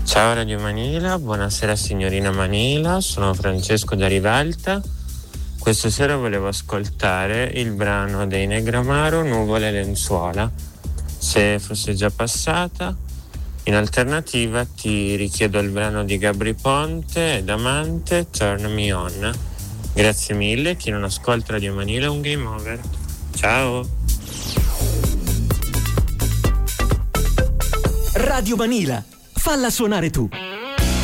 Ciao Radio Manila, buonasera signorina Manila, sono Francesco da Rivalta. Questa sera volevo ascoltare il brano dei Negramaro, Nuvole e lenzuola. Se fosse già passata, in alternativa ti richiedo il brano di Gabry Ponte ed Amante, Turn Me On. Grazie mille, chi non ascolta Radio Manila è un game over. Ciao! Radio Manila, falla suonare tu.